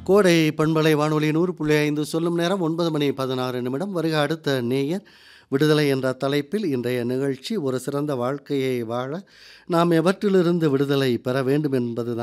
கோடை பண்பலை வானொலி 100.5 சொல்லும் நேரம் 9:16 வருக அடுத்த நேயர். விடுதலை என்ற தலைப்பில் இன்றைய நிகழ்ச்சி ஒரு சிறந்த வாழ்க்கையை வாழ நாம் எவற்றிலிருந்து விடுதலை பெற வேண்டும் என்பது